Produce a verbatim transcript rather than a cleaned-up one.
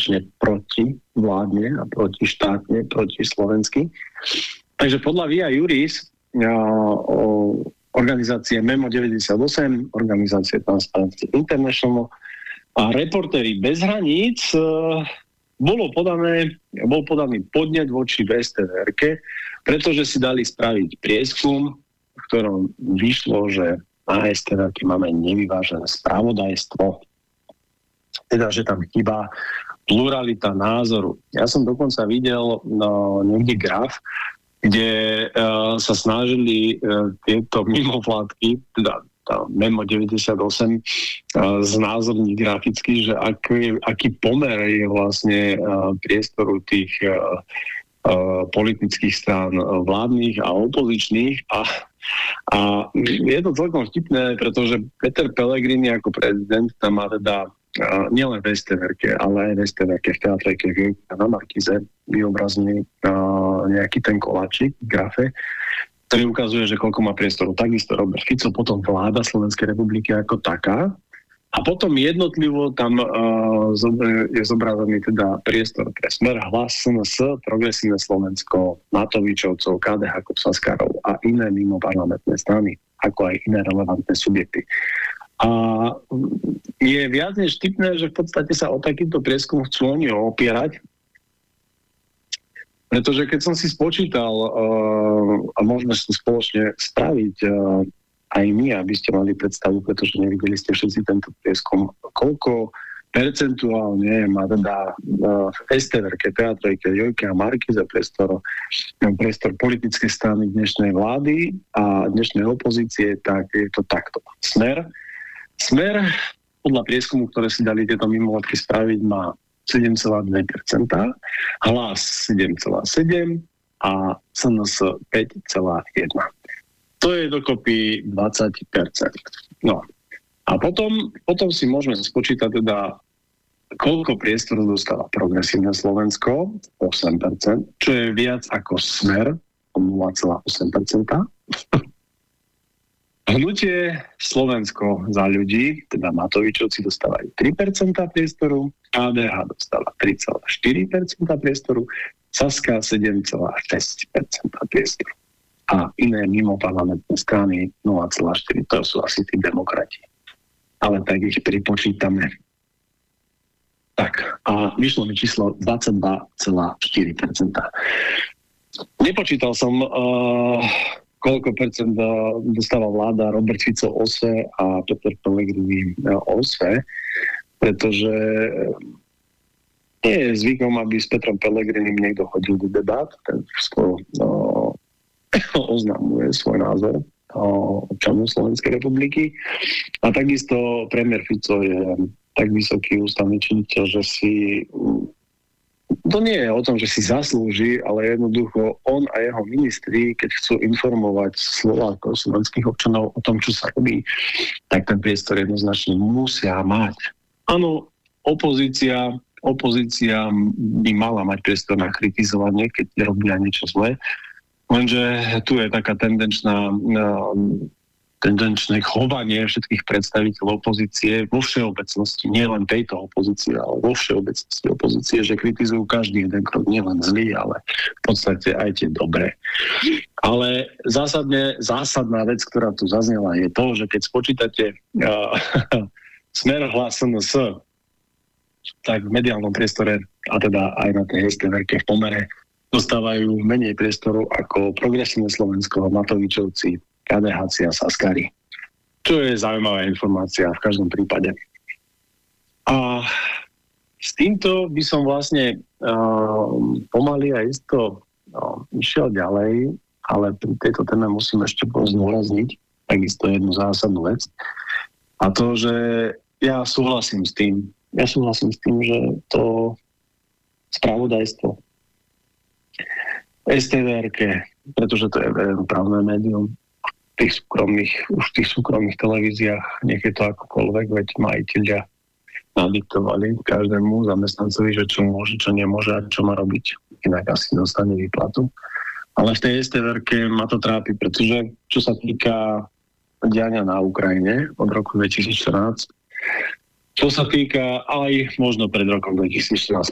jednoznačne proti vládne a proti štátne, proti slovensky. Takže podľa Via Juris o organizácie Memo deväťdesiatosem, organizácie Transparency International a Reportéri bez hraníc bolo podané, bol podaný podnet voči vé es té vé erke, pretože si dali spraviť prieskum, v ktorom vyšlo, že na es té vé erke máme nevyvážené spravodajstvo, teda, že tam chýba pluralita názoru. Ja som dokonca videl no, niekde graf, kde uh, sa snažili uh, tieto mimovládky, teda tá Memo deväťdesiatosem, uh, znázorniť graficky, že aký, aký pomer je vlastne uh, priestoru tých uh, uh, politických strán uh, vládnych a opozičných. A, a je to celkom vtipné, pretože Peter Pellegrini ako prezident tam má teda Uh, nielen v es té vé erke, ale aj v es té vé erke, v teatrejke, na Markize vyobrazený uh, nejaký ten koláčik v grafe, ktorý ukazuje, že koľko má priestoru. Takisto Robert Fico, potom vláda Slovenskej republiky ako taká. A potom jednotlivo tam uh, je zobrazený teda priestor pre Smer, Hlas, es en es, Progresívne Slovensko, Matovičovcov, ká dé há, Saskarov a iné mimo parlamentné strany, ako aj iné relevantné subjekty. A je viac než vtipné, že v podstate sa o takýto prieskum chcú oni opierať. Pretože keď som si spočítal, uh, a môžeme si spoločne spraviť uh, aj my, aby ste mali predstavu, pretože nevideli ste všetci tento prieskum, koľko percentuálne má teda uh, v es té vé erke, Teatrejke, Jojke a Markize priestor, priestor politickej strany dnešnej vlády a dnešnej opozície, tak je to takto. Smer Smer, podľa prieskumu, ktoré si dali tieto mimovládky spraviť, má sedem celá dva percenta, Hlas sedem celá sedem a es en es päť celá jeden. To je dokopy dvadsať percent. No. A potom, potom si môžeme spočítať teda, koľko priestoru dostáva Progresívne Slovensko, osem percent, čo je viac ako Smer, nula celá osem percenta. Hnutie Slovensko za ľudí, teda Matovičovci, dostávajú tri percentá priestoru, ká dé há dostáva tri celá štyri percenta priestoru, Saska sedem celá šesť percenta priestoru a iné mimo parlamentné strany nula celá štyri percenta, to sú asi tí demokrati. Ale tak ich pripočítame. Tak, a vyšlo mi číslo dvadsaťdva celá štyri percenta. Nepočítal som... Uh, koľko percent dostáva vláda Robert Fico ó es é a Peter Pellegrini ó es é, pretože nie je zvykom, aby s Petrom Pellegrinim niekto chodil do debát, ten skôr no, oznamuje svoj názor občanov Slovenskej republiky. A takisto premiér Fico je tak vysoký ústavný činiteľ, že si... To nie je o tom, že si zaslúži, ale jednoducho on a jeho ministri, keď chcú informovať Slovákov, slovenských občanov o tom, čo sa robí, tak ten priestor jednoznačne musia mať. Áno, opozícia, opozícia by mala mať priestor na kritizovanie, keď robia niečo zlé, lenže tu je taká tendenčná tendenčné chovanie všetkých predstaviteľov opozície vo všeobecnosti, nie len tejto opozície, ale vo všeobecnosti opozície, že kritizujú každý jeden krok, nielen zlý, ale v podstate aj tie dobré. Ale zásadne, zásadná vec, ktorá tu zaznela, je to, že keď spočítate uh, Smer, Hlas, es en es, tak v mediálnom priestore, a teda aj na tej es té vé erke v pomere, dostávajú menej priestoru ako Progresívne Slovensko, Matovičovci, ká dé há a Saskari. Čo je zaujímavá informácia v každom prípade. A s týmto by som vlastne uh, pomaly a isto uh, išiel ďalej, ale pri tejto téme musím ešte zdôrazniť takisto jednu zásadnú vec. A to, že ja súhlasím s tým, ja súhlasím s tým, že to spravodajstvo es té vé erke, pretože to je verejnoprávne médium, v tých súkromných, už v tých súkromných televíziách, nech je to akokoľvek, veď majiteľia nadiktovali každému zamestnancovi, že čo môže, čo nemôže a čo má robiť. Inak asi dostane výplatu. Ale v tej es té vé erke ma to trápi, pretože čo sa týka diania na Ukrajine od roku dvetisícštrnásť, čo sa týka aj možno pred rokom dvetisícštrnásť